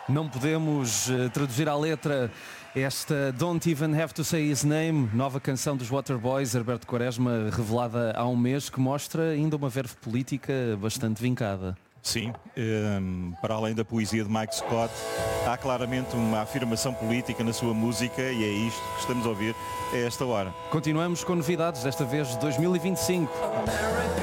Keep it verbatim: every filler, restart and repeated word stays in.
Não podemos uh, traduzir à letra esta Don't Even Have to Say His Name, nova canção dos Waterboys, Herberto Quaresma, revelada há um mês, que mostra ainda uma verve política bastante vincada. Sim, um, para além da poesia de Mike Scott, há claramente uma afirmação política na sua música e é isto que estamos a ouvir a esta hora. Continuamos com novidades, desta vez de dois mil e vinte e cinco.